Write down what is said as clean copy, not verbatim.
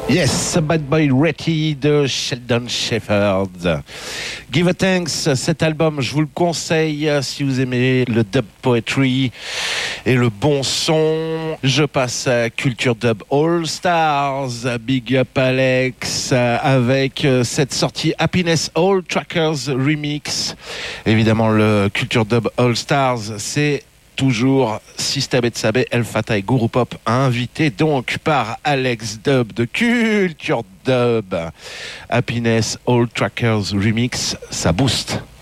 Yes, Bad Boy Retty de Sheldon Shepherd. Give a Thanks, cet album, je vous le conseille si vous aimez le dub poetry et le bon son. Je passe à Culture Dub All Stars, Big Up Alex, avec cette sortie Happiness All Trackers Remix. Évidemment, le Culture Dub All Stars, c'est toujours System Sabé, El Fatah et Guru Pop, invité donc par Alex Dub de Culture Dub. Happiness All Trackers Remix, ça booste.